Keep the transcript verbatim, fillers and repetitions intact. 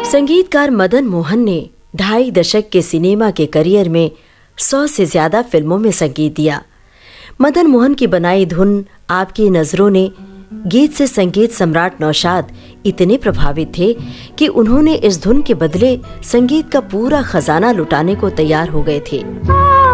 संगीतकार मदन मोहन ने ढाई दशक के सिनेमा के करियर में सौ से ज्यादा फिल्मों में संगीत दिया। मदन मोहन की बनाई धुन आपकी नजरों ने गीत से संगीत सम्राट नौशाद इतने प्रभावित थे कि उन्होंने इस धुन के बदले संगीत का पूरा खजाना लुटाने को तैयार हो गए थे।